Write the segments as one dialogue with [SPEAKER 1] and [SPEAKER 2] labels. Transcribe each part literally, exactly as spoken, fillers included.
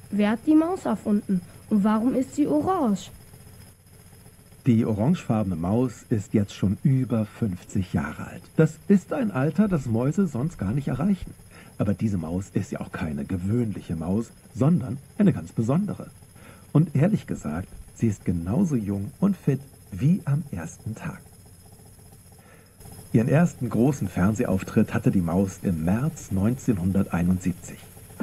[SPEAKER 1] Wer hat die Maus erfunden und warum ist sie orange?
[SPEAKER 2] Die orangefarbene Maus ist jetzt schon über fünfzig Jahre alt. Das ist ein Alter, das Mäuse sonst gar nicht erreichen. Aber diese Maus ist ja auch keine gewöhnliche Maus, sondern eine ganz besondere. Und ehrlich gesagt, sie ist genauso jung und fit wie am ersten Tag. Ihren ersten großen Fernsehauftritt hatte die Maus im März neunzehnhunderteinundsiebzig.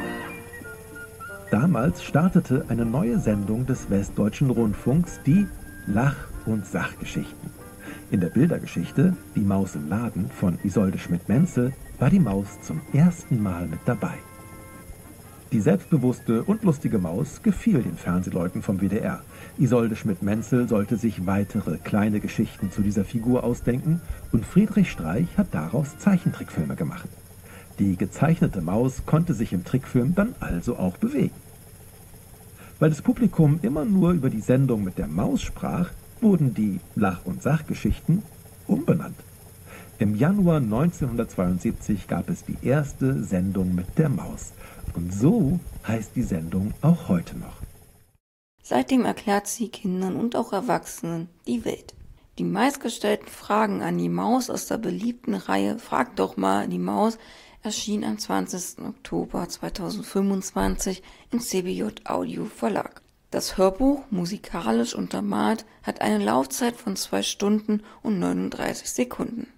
[SPEAKER 2] Damals startete eine neue Sendung des Westdeutschen Rundfunks, die Lach- und Sachgeschichten. In der Bildergeschichte Die Maus im Laden von Isolde Schmidt-Menzel war die Maus zum ersten Mal mit dabei. Die selbstbewusste und lustige Maus gefiel den Fernsehleuten vom W D R. Isolde Schmidt-Menzel sollte sich weitere kleine Geschichten zu dieser Figur ausdenken und Friedrich Streich hat daraus Zeichentrickfilme gemacht. Die gezeichnete Maus konnte sich im Trickfilm dann also auch bewegen. Weil das Publikum immer nur über die Sendung mit der Maus sprach, wurden die Lach- und Sachgeschichten umbenannt. Im Januar neunzehnhundertzweiundsiebzig gab es die erste Sendung mit der Maus. Und so heißt die Sendung auch heute noch.
[SPEAKER 3] Seitdem erklärt sie Kindern und auch Erwachsenen die Welt. Die meistgestellten Fragen an die Maus aus der beliebten Reihe Frag doch mal die Maus erschien am zwanzigsten Oktober zweitausendfünfundzwanzig im C B J Audio Verlag. Das Hörbuch, musikalisch untermalt, hat eine Laufzeit von zwei Stunden und neununddreißig Sekunden.